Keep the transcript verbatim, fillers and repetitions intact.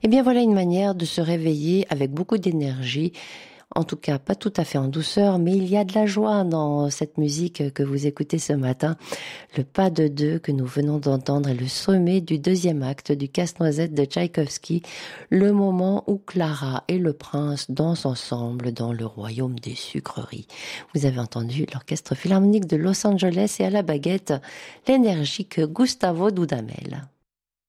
Eh bien voilà une manière de se réveiller avec beaucoup d'énergie. En tout cas, pas tout à fait en douceur, mais il y a de la joie dans cette musique que vous écoutez ce matin. Le pas de deux que nous venons d'entendre est le sommet du deuxième acte du Casse-Noisette de Tchaïkovski, le moment où Clara et le prince dansent ensemble dans le royaume des sucreries. Vous avez entendu l'orchestre philharmonique de Los Angeles et à la baguette, l'énergique Gustavo Dudamel.